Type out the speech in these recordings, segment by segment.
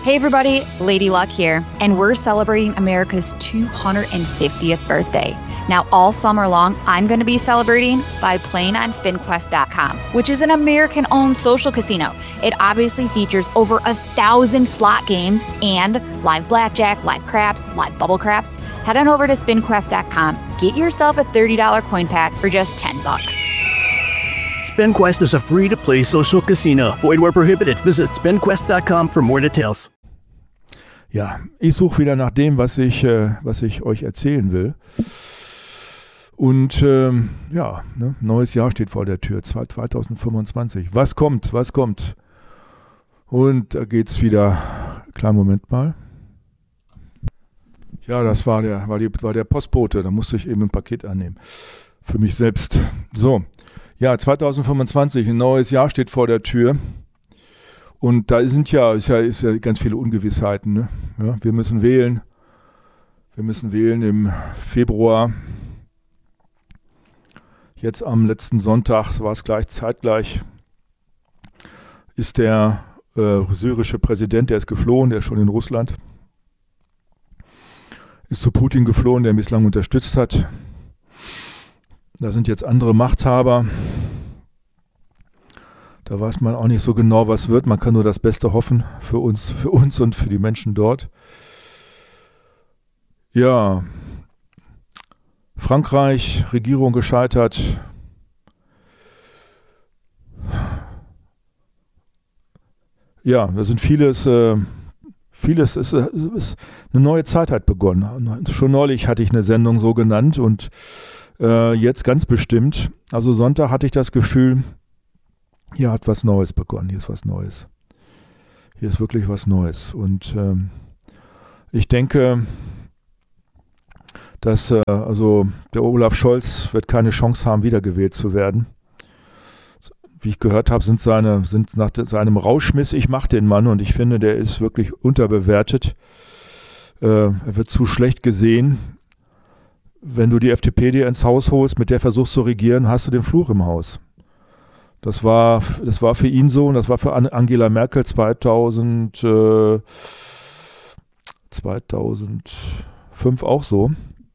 Hey everybody, Lady Luck here, and we're celebrating America's 250th birthday. Now all summer long, I'm going to be celebrating by playing on SpinQuest.com, which is an American-owned social casino. It obviously features over 1,000 slot games and live blackjack, live craps, live bubble craps. Head on over to SpinQuest.com, get yourself a $30 coin pack for just $10. SpinQuest is a free-to-play social casino. Void where prohibited. Visit SpinQuest.com for more details. Ja, ich suche wieder nach dem, was ich euch erzählen will. Und neues Jahr steht vor der Tür, 2025. Was kommt? Und da geht's wieder. Kleinen Moment mal. Ja, das war der Postbote. Da musste ich eben ein Paket annehmen. Für mich selbst. So. Ja, 2025, ein neues Jahr steht vor der Tür und da ist ja ganz viele Ungewissheiten. Ne? Ja, wir müssen wählen im Februar. Jetzt am letzten Sonntag, war es zeitgleich, ist der syrische Präsident, der ist geflohen, der ist schon in Russland, ist zu Putin geflohen, der ihn bislang unterstützt hat. Da sind jetzt andere Machthaber. Da weiß man auch nicht so genau, was wird. Man kann nur das Beste hoffen für uns und für die Menschen dort. Ja, Frankreich, Regierung gescheitert. Ja, da sind vieles ist eine neue Zeit hat begonnen. Schon neulich hatte ich eine Sendung so genannt und jetzt ganz bestimmt, also Sonntag hatte ich das Gefühl, hier hat was Neues begonnen, hier ist was Neues. Hier ist wirklich was Neues. Und ich denke, dass der Olaf Scholz wird keine Chance haben, wiedergewählt zu werden. Wie ich gehört habe, sind nach seinem Rauschmiss, ich mach den Mann und ich finde, der ist wirklich unterbewertet. Er wird zu schlecht gesehen. Wenn du die FDP dir ins Haus holst, mit der versuchst zu regieren, hast du den Fluch im Haus. Das war für ihn so und das war für Angela Merkel 2005 auch so.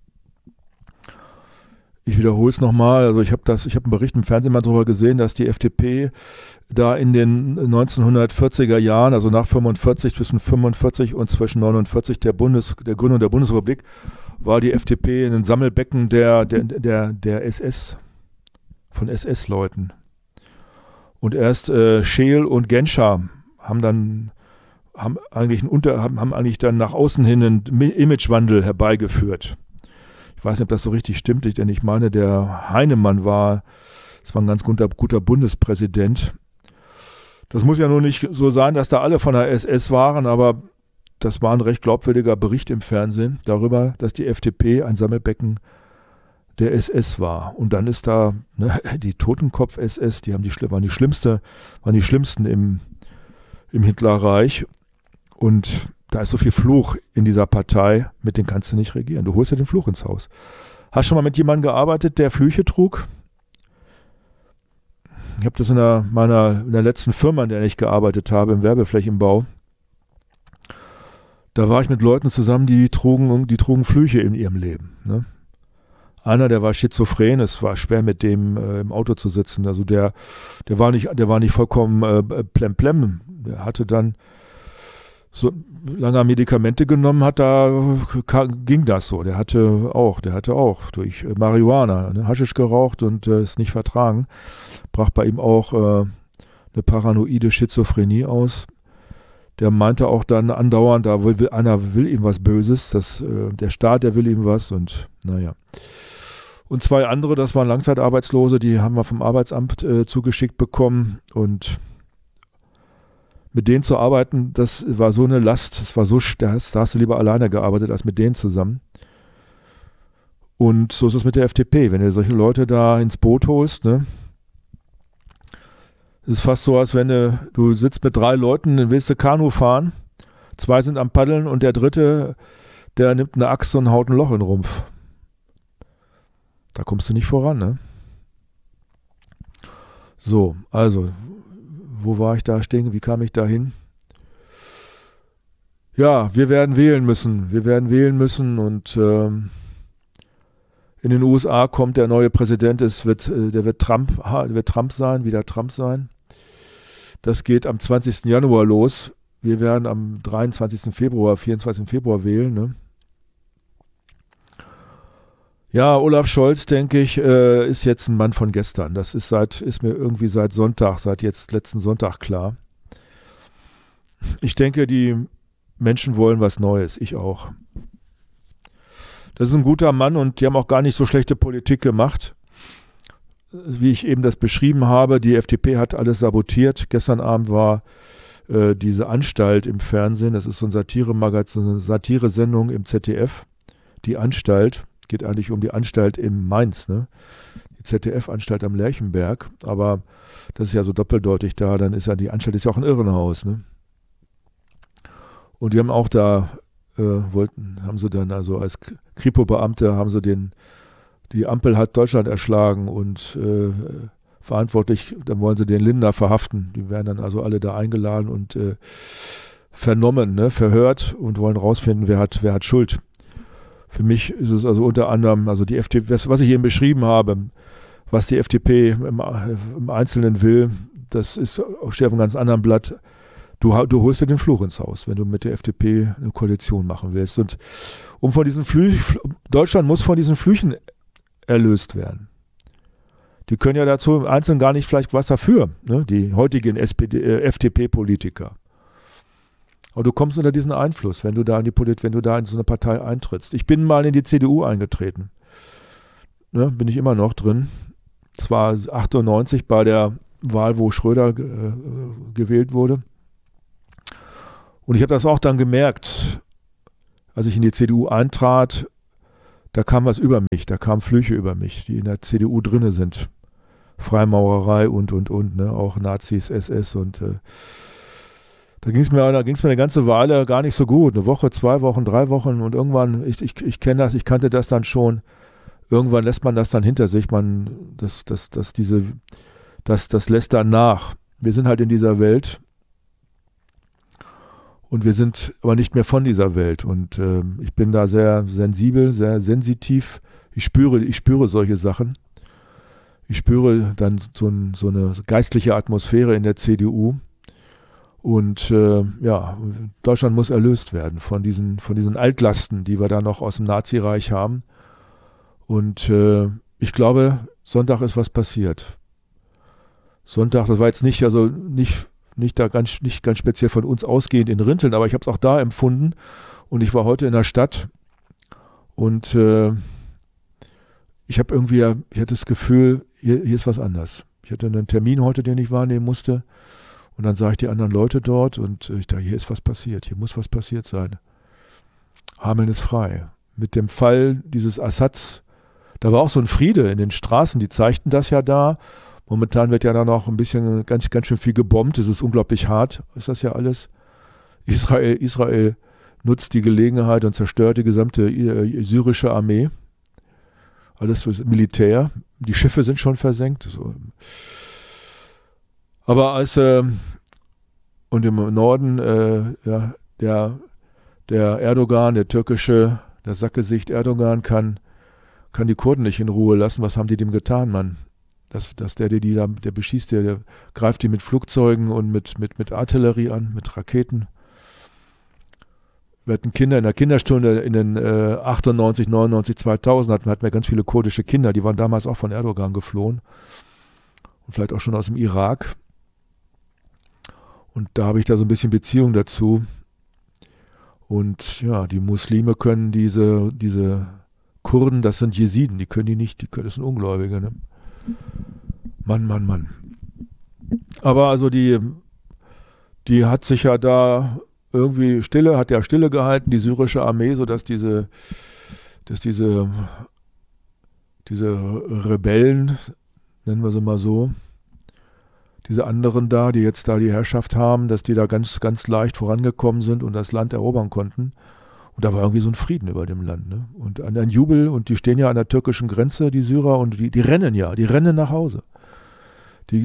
Ich wiederhole es nochmal, also ich habe einen Bericht im Fernsehen mal darüber gesehen, dass die FDP da in den 1940er Jahren, also nach 45, zwischen 45 und zwischen 49 der Gründung der Bundesrepublik, war die FDP ein Sammelbecken der SS, von SS-Leuten. Und erst Scheel und Genscher haben eigentlich dann nach außen hin einen Imagewandel herbeigeführt. Ich weiß nicht, ob das so richtig stimmt, denn ich meine, der Heinemann war ein ganz guter Bundespräsident. Das muss ja nur nicht so sein, dass da alle von der SS waren, aber das war ein recht glaubwürdiger Bericht im Fernsehen darüber, dass die FDP ein Sammelbecken der SS war. Und dann ist da die Totenkopf-SS, waren die schlimmsten im Hitlerreich. Und da ist so viel Fluch in dieser Partei, mit denen kannst du nicht regieren. Du holst ja den Fluch ins Haus. Hast du schon mal mit jemandem gearbeitet, der Flüche trug? Ich habe das in der letzten Firma, in der ich gearbeitet habe, im Werbeflächenbau. Da war ich mit Leuten zusammen, die trugen Flüche in ihrem Leben. Ne? Einer, der war schizophren, es war schwer mit dem im Auto zu sitzen. Also der war nicht vollkommen plemplem. Der hatte dann so lange Medikamente genommen hat, ging das so. Der hatte auch durch Marihuana, Haschisch geraucht und ist nicht vertragen. Brach bei ihm auch eine paranoide Schizophrenie aus. Der meinte auch dann andauernd, einer will ihm was Böses, der Staat, der will ihm was und naja. Und zwei andere, das waren Langzeitarbeitslose, die haben wir vom Arbeitsamt zugeschickt bekommen und mit denen zu arbeiten, das war so eine Last, da hast du lieber alleine gearbeitet als mit denen zusammen. Und so ist es mit der FDP, wenn du solche Leute da ins Boot holst, ne? Es ist fast so, als wenn du sitzt mit 3 Leuten, dann willst du Kanu fahren, 2 sind am Paddeln und der dritte, der nimmt eine Axt und haut ein Loch in den Rumpf. Da kommst du nicht voran, ne? So, also, wo war ich da stehen? Wie kam ich da hin? Ja, wir werden wählen müssen. Wir werden wählen müssen und in den USA kommt der neue Präsident, der wird Trump sein, wieder Trump sein. Das geht am 20. Januar los. Wir werden am 24. Februar wählen. Ne? Ja, Olaf Scholz, denke ich, ist jetzt ein Mann von gestern. Das ist mir irgendwie seit letzten Sonntag klar. Ich denke, die Menschen wollen was Neues. Ich auch. Das ist ein guter Mann und die haben auch gar nicht so schlechte Politik gemacht. Wie ich eben das beschrieben habe, die FDP hat alles sabotiert. Gestern Abend war diese Anstalt im Fernsehen, das ist so ein Satiremagazin, eine Satiresendung im ZDF. Die Anstalt, geht eigentlich um die Anstalt in Mainz, ne? Die ZDF-Anstalt am Lerchenberg, aber das ist ja so doppeldeutig da, dann ist ja die Anstalt ist ja auch ein Irrenhaus, ne? Und die haben auch da, haben sie dann also als Kripo-Beamte, haben sie die Ampel hat Deutschland erschlagen und verantwortlich, dann wollen sie den Lindner verhaften. Die werden dann also alle da eingeladen und vernommen, ne, verhört und wollen rausfinden, wer hat Schuld. Für mich ist es also unter anderem, also die FDP, was ich eben beschrieben habe, was die FDP im Einzelnen will, das ist auf einem ganz anderen Blatt. Du holst dir den Fluch ins Haus, wenn du mit der FDP eine Koalition machen willst. Und Deutschland muss von diesen Flüchen erlöst werden. Die können ja dazu im Einzelnen gar nicht vielleicht was dafür, ne? Die heutigen FDP-Politiker. Aber du kommst unter diesen Einfluss, wenn du da in so eine Partei eintrittst. Ich bin mal in die CDU eingetreten. Ne? Bin ich immer noch drin. Es war 98 bei der Wahl, wo Schröder gewählt wurde. Und ich habe das auch dann gemerkt, als ich in die CDU eintrat, da kam was über mich, da kamen Flüche über mich, die in der CDU drinne sind. Freimaurerei und, ne? Auch Nazis, SS und da ging es mir eine ganze Weile gar nicht so gut. Eine Woche, 2 Wochen, 3 Wochen und irgendwann, ich kannte das dann schon, irgendwann lässt man das dann hinter sich, das lässt dann nach. Wir sind halt in dieser Welt. Und wir sind aber nicht mehr von dieser Welt. Und ich bin da sehr sensibel, sehr sensitiv. Ich spüre solche Sachen. Ich spüre dann so eine geistliche Atmosphäre in der CDU. Und Deutschland muss erlöst werden von diesen Altlasten, die wir da noch aus dem Nazireich haben. Und ich glaube, Sonntag ist was passiert. Sonntag, das war jetzt nicht ganz speziell von uns ausgehend in Rinteln, aber ich habe es auch da empfunden und ich war heute in der Stadt und ich hatte das Gefühl, hier ist was anders. Ich hatte einen Termin heute, den ich wahrnehmen musste und dann sah ich die anderen Leute dort und ich dachte, hier ist was passiert, hier muss was passiert sein. Hameln ist frei. Mit dem Fall dieses Assads, da war auch so ein Friede in den Straßen, die zeigten das ja da. Momentan wird ja da noch ein bisschen ganz schön viel gebombt. Es ist unglaublich hart, ist das ja alles. Israel nutzt die Gelegenheit und zerstört die gesamte syrische Armee. Alles für das Militär. Die Schiffe sind schon versenkt. So. Aber und im Norden, der Erdogan, der türkische, das Sackgesicht Erdogan kann die Kurden nicht in Ruhe lassen. Was haben die dem getan, Mann? Der beschießt, der greift die mit Flugzeugen und mit Artillerie an, mit Raketen. Wir hatten Kinder in der Kinderstunde in den 98, 99, 2000 hatten wir ganz viele kurdische Kinder, die waren damals auch von Erdogan geflohen und vielleicht auch schon aus dem Irak. Und da habe ich da so ein bisschen Beziehung dazu. Und ja, die Muslime können diese Kurden, das sind Jesiden, die können die nicht, das sind Ungläubige, ne? Mann. Aber also die hat sich ja da irgendwie Stille gehalten, die syrische Armee, sodass diese Rebellen, nennen wir sie mal so, diese anderen da, die jetzt da die Herrschaft haben, dass die da ganz, ganz leicht vorangekommen sind und das Land erobern konnten. Und da war irgendwie so ein Frieden über dem Land, ne? Und ein Jubel, und die stehen ja an der türkischen Grenze, die Syrer, und die rennen nach Hause.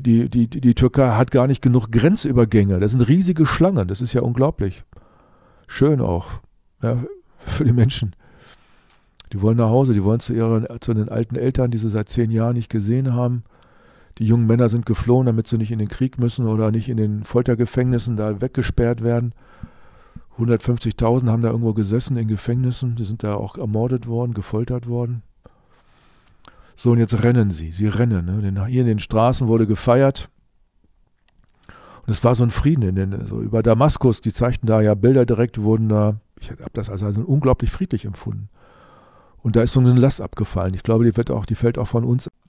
Die Türkei hat gar nicht genug Grenzübergänge. Das sind riesige Schlangen, das ist ja unglaublich. schön auch, ja, für die Menschen. Die wollen nach Hause, die wollen zu den alten Eltern, die sie seit 10 Jahren nicht gesehen haben. Die jungen Männer sind geflohen, damit sie nicht in den Krieg müssen oder nicht in den Foltergefängnissen da weggesperrt werden. 150.000 haben da irgendwo gesessen in Gefängnissen, die sind da auch ermordet worden, gefoltert worden. So, und jetzt rennen sie rennen. Ne? Hier in den Straßen wurde gefeiert. Und es war so ein Frieden, so über Damaskus, die zeigten da ja Bilder direkt, wurden da, ich habe das also unglaublich friedlich empfunden. Und da ist so eine Last abgefallen. Ich glaube, die fällt auch von uns